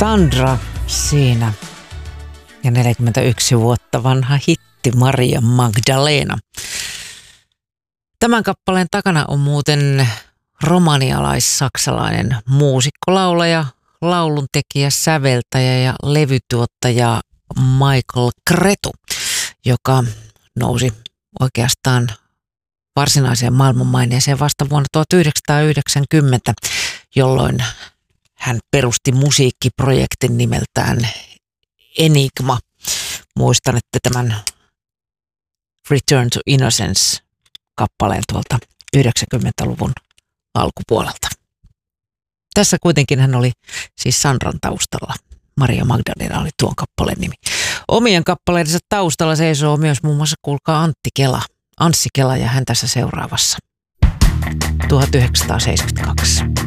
Sandra siinä ja 41 vuotta vanha hitti Maria Magdalena. Tämän kappaleen takana on muuten romanialais-saksalainen muusikko, laulaja, lauluntekijä, säveltäjä ja levytuottaja Michael Cretu, joka nousi oikeastaan varsinaiseen maailmanmaineeseen vasta vuonna 1990, jolloin hän perusti musiikkiprojektin nimeltään Enigma. Muistan, että tämän Return to Innocence-kappaleen tuolta 90-luvun alkupuolelta. Tässä kuitenkin hän oli siis Sandran taustalla. Maria Magdalena oli tuon kappaleen nimi. Omien kappaleidensa taustalla seisoo myös muun muassa, kuulkaa, Anssi Kela ja hän tässä seuraavassa. 1972.